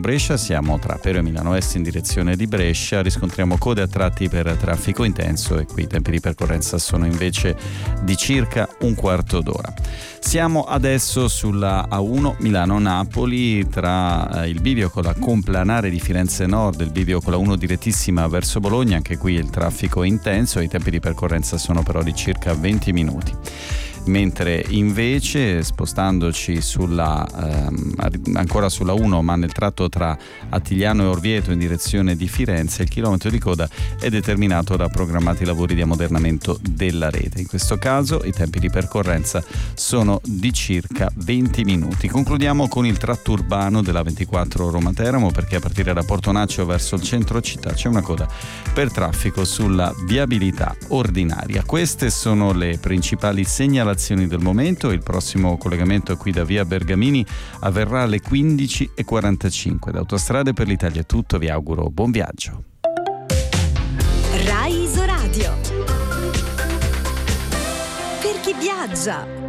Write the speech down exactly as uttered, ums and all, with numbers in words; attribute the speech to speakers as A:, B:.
A: Milano-Brescia, siamo tra Pero e Milano Est in direzione di Brescia, riscontriamo code a tratti per traffico intenso e qui i tempi di percorrenza sono invece di circa un quarto d'ora. Siamo adesso sulla A uno Milano-Napoli, tra il bivio con la complanare di Firenze Nord e il bivio con la uno direttissima verso Bologna. Anche qui il traffico è intenso e i tempi di percorrenza sono però di circa venti minuti. Mentre invece spostandoci sulla ehm, ancora sulla uno, ma nel tratto tra Attigliano e Orvieto in direzione di Firenze, il chilometro di coda è determinato da programmati lavori di ammodernamento della rete. In questo caso i tempi di percorrenza sono di circa venti minuti. Concludiamo con il tratto urbano della ventiquattro Roma-Teramo, perché a partire da Portonaccio verso il centro città c'è una coda per traffico sulla viabilità ordinaria. Queste sono le principali segnalazioni del momento. Il prossimo collegamento qui da via Bergamini avverrà alle quindici e quarantacinque. Da Autostrade per l'Italia è tutto, vi auguro buon viaggio.
B: Rai Isoradio, per chi viaggia.